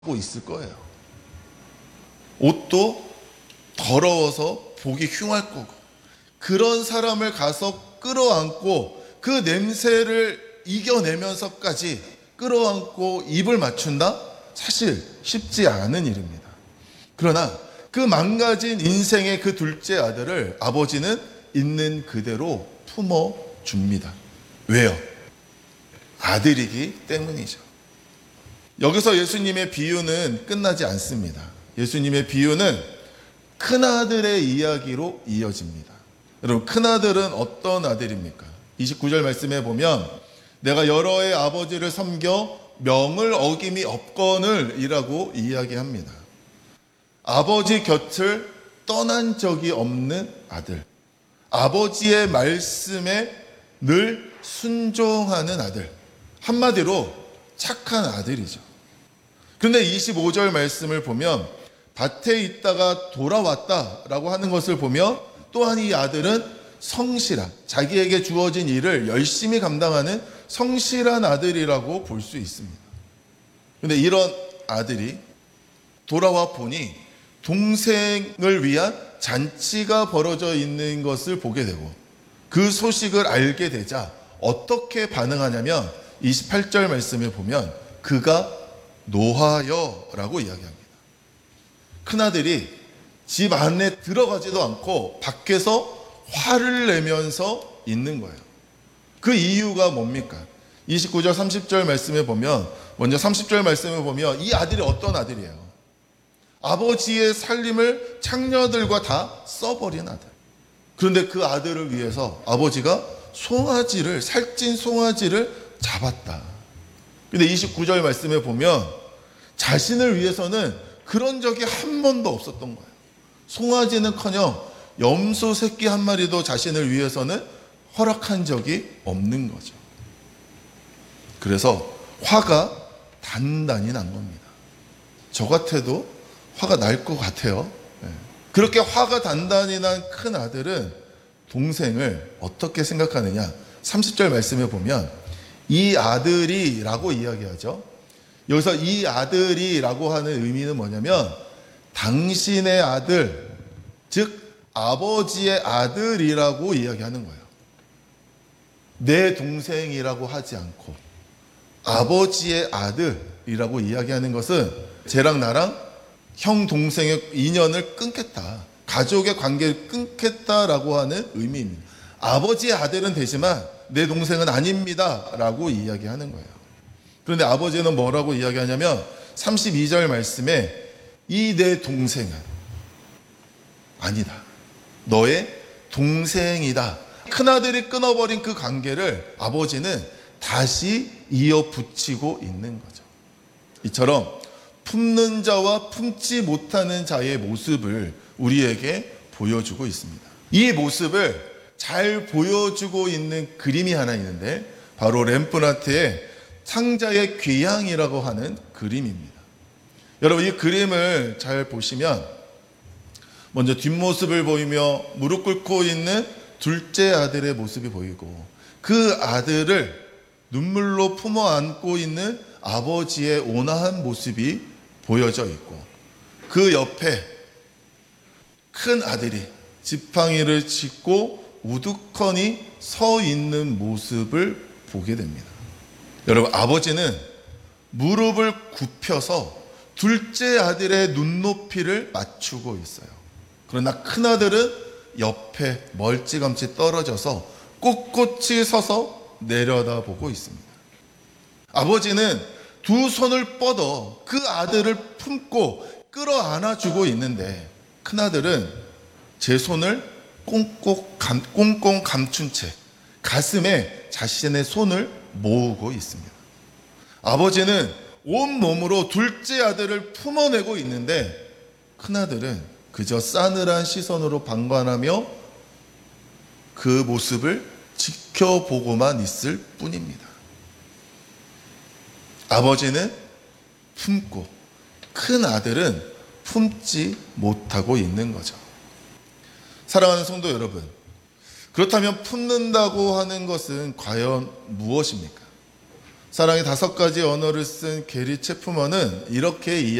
하고 있을 거예요. 옷도 더러워서 보기 흉할 거고, 그런 사람을 가서 끌어안고 그 냄새를 이겨내면서까지 끌어안고 입을 맞춘다? 사실 쉽지 않은 일입니다. 그러나 그 망가진 인생의 그 둘째 아들을 아버지는 있는 그대로 품어줍니다. 왜요? 아들이기 때문이죠. 여기서 예수님의 비유는 끝나지 않습니다. 예수님의 비유는 큰아들의 이야기로 이어집니다. 여러분, 큰아들은 어떤 아들입니까? 29절 말씀에 보면 내가 여러 해 아버지를 섬겨 명을 어김이 없거늘 이라고 이야기합니다. 아버지 곁을 떠난 적이 없는 아들, 아버지의 말씀에 늘 순종하는 아들, 한마디로 착한 아들이죠. 그런데 25절 말씀을 보면 밭에 있다가 돌아왔다라고 하는 것을 보면 또한 이 아들은 성실한, 자기에게 주어진 일을 열심히 감당하는 성실한 아들이라고 볼 수 있습니다. 그런데 이런 아들이 돌아와 보니 동생을 위한 잔치가 벌어져 있는 것을 보게 되고, 그 소식을 알게 되자 어떻게 반응하냐면 28절 말씀을 보면 그가 노하여라고 이야기합니다. 큰아들이 집 안에 들어가지도 않고 밖에서 화를 내면서 있는 거예요. 그 이유가 뭡니까? 29절 30절 말씀에 보면, 먼저 30절 말씀을 보면 이 아들이 어떤 아들이에요? 아버지의 살림을 창녀들과 다 써버린 아들. 그런데 그 아들을 위해서 아버지가 송아지를, 살찐 송아지를 잡았다. 근데 29절 말씀에 보면 자신을 위해서는 그런 적이 한 번도 없었던 거예요. 송아지는커녕 염소 새끼 한 마리도 자신을 위해서는 허락한 적이 없는 거죠. 그래서 화가 단단히 난 겁니다. 저 같아도 화가 날 것 같아요. 그렇게 화가 단단히 난 큰 아들은 동생을 어떻게 생각하느냐? 30절 말씀에 보면 이 아들이라고 이야기하죠. 여기서 이 아들이라고 하는 의미는 뭐냐면 당신의 아들, 즉 아버지의 아들이라고 이야기하는 거예요. 내 동생이라고 하지 않고 아버지의 아들이라고 이야기하는 것은 쟤랑 나랑 형 동생의 인연을 끊겠다, 가족의 관계를 끊겠다라고 하는 의미입니다. 아버지의 아들은 되지만 내 동생은 아닙니다 라고 이야기하는 거예요. 그런데 아버지는 뭐라고 이야기하냐면 32절 말씀에 이 내 동생은 아니다, 너의 동생이다. 큰아들이 끊어버린 그 관계를 아버지는 다시 이어붙이고 있는 거죠. 이처럼 품는 자와 품지 못하는 자의 모습을 우리에게 보여주고 있습니다. 이 모습을 잘 보여주고 있는 그림이 하나 있는데 바로 렘브란트의 상자의 귀향이라고 하는 그림입니다. 여러분, 이 그림을 잘 보시면 먼저 뒷모습을 보이며 무릎 꿇고 있는 둘째 아들의 모습이 보이고, 그 아들을 눈물로 품어 안고 있는 아버지의 온화한 모습이 보여져 있고, 그 옆에 큰 아들이 지팡이를 짚고 우두커니 서 있는 모습을 보게 됩니다. 여러분, 아버지는 무릎을 굽혀서 둘째 아들의 눈높이를 맞추고 있어요. 그러나 큰아들은 옆에 멀찌감치 떨어져서 꼿꼿이 서서 내려다보고 있습니다. 아버지는 두 손을 뻗어 그 아들을 품고 끌어안아주고 있는데 큰아들은 제 손을 꽁꽁 감춘 채 가슴에 자신의 손을 모으고 있습니다. 아버지는 온몸으로 둘째 아들을 품어내고 있는데 큰아들은 그저 싸늘한 시선으로 방관하며 그 모습을 지켜보고만 있을 뿐입니다. 아버지는 품고 큰 아들은 품지 못하고 있는 거죠. 사랑하는 성도 여러분, 그렇다면 품는다고 하는 것은 과연 무엇입니까? 사랑의 5가지 언어를 쓴 게리 체프먼은 이렇게